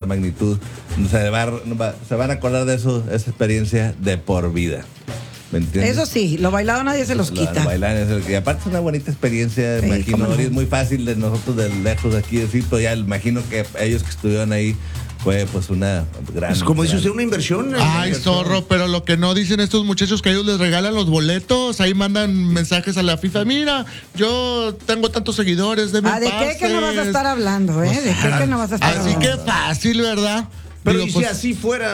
magnitud, se van a acordar de eso, esa experiencia de por vida. ¿Me entiendes? Eso sí, lo bailado nadie se los quita. Y aparte es una bonita experiencia, imagino. No. Es muy fácil de nosotros de lejos aquí decir, pero ya imagino que ellos que estuvieron ahí fue pues una gran... Pues como dice usted, una inversión. Ay, zorro, pero lo que no dicen estos muchachos que ellos les regalan los boletos, ahí mandan mensajes a la FIFA, mira, yo tengo tantos seguidores, de ¿de qué que no vas a estar hablando, ¿De qué que no vas a estar hablando? Así que fácil, ¿verdad? Pero digo, si así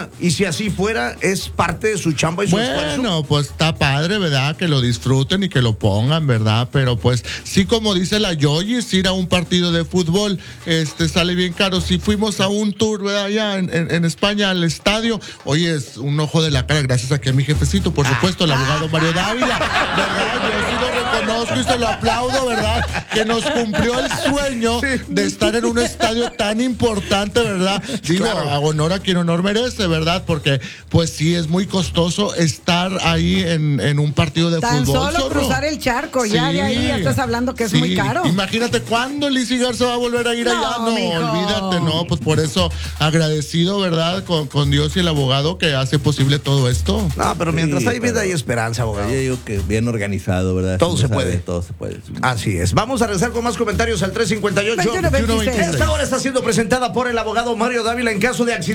fuera, es parte de su chamba y su esfuerzo. Bueno, pues está padre, ¿verdad? Que lo disfruten y que lo pongan, ¿verdad? Pero pues sí, como dice la Yoyis, ir a un partido de fútbol sale bien caro. Si fuimos a un tour, ¿verdad? Allá en España, al estadio, oye, es un ojo de la cara, gracias aquí a mi jefecito, por supuesto, el abogado Mario Dávila, ¿verdad? Yo sí lo reconozco y se lo aplaudo, ¿verdad? Que nos cumplió el sueño de estar en un estadio tan importante, ¿verdad? Digo, claro. Honor a quien honor merece, ¿verdad? Porque pues sí es muy costoso estar ahí en un partido de tan fútbol. Tan solo cruzar el charco, ya de ahí ya estás hablando que es muy caro. Imagínate cuándo el Easy Garza va a volver a ir allá. No, olvídate, no, pues por eso agradecido, ¿verdad? Con Dios y el abogado que hace posible todo esto. No, pero mientras hay vida hay esperanza, abogado. Yo digo que bien organizado, ¿verdad? Todo se puede. Todo se puede. Así es. Vamos a regresar con más comentarios al 358. Esta hora está siendo presentada por el abogado Mario Dávila en caso de accidente.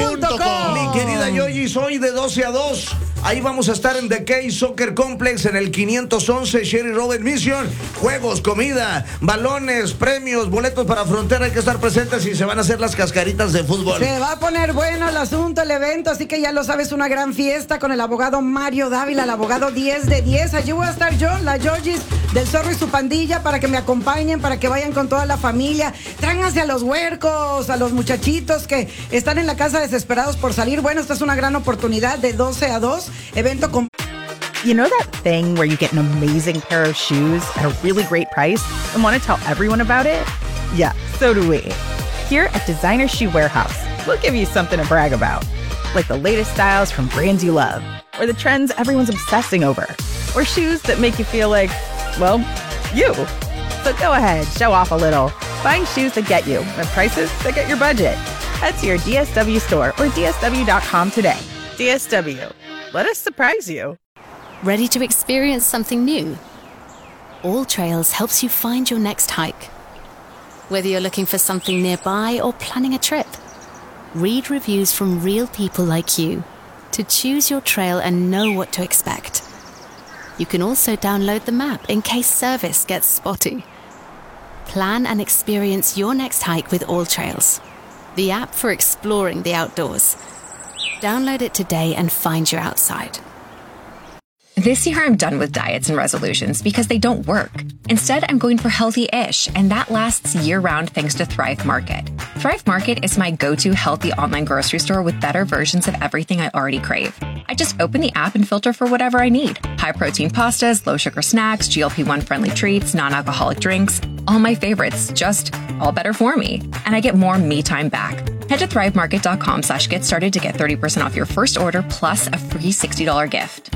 Mi querida Yoyi, hoy de 12 a 2. Ahí vamos a estar en The Key Soccer Complex en el 511 Sherry Road Mission. Juegos, comida, balones, premios, boletos para frontera. Hay que estar presentes y se van a hacer las cascaritas de fútbol. Se va a poner bueno el asunto, el evento, así que ya lo sabes, una gran fiesta con el abogado Mario Dávila, el abogado 10 de 10. Allí voy a estar yo, la Yoyis del Zorro y su pandilla, para que me acompañen, para que vayan con toda la familia. Tráiganse a los huercos, a los muchachitos que están en la casa desesperados por salir. Bueno, esta es una gran oportunidad de 12 a 2, evento con... You know that thing where you get an amazing pair of shoes at a really great price and want to tell everyone about it? Yeah, so do we. Here at Designer Shoe Warehouse, we'll give you something to brag about, like the latest styles from brands you love, or the trends everyone's obsessing over, or shoes that make you feel like, well, you. So go ahead, show off a little. Find shoes that get you at prices that get your budget. Head to your DSW store or DSW.com today. DSW. Let us surprise you. Ready to experience something new? All Trails helps you find your next hike. Whether you're looking for something nearby or planning a trip, read reviews from real people like you to choose your trail and know what to expect. You can also download the map in case service gets spotty. Plan and experience your next hike with All Trails, the app for exploring the outdoors. Download it today and find your outside. This year, I'm done with diets and resolutions because they don't work. Instead, I'm going for healthy-ish, and that lasts year-round thanks to Thrive Market. Thrive Market is my go-to healthy online grocery store with better versions of everything I already crave. I just open the app and filter for whatever I need. High-protein pastas, low-sugar snacks, GLP-1 friendly treats, non-alcoholic drinks. All my favorites, just all better for me. And I get more me time back. Head to thrivemarket.com/get started to get 30% off your first order plus a free $60 gift.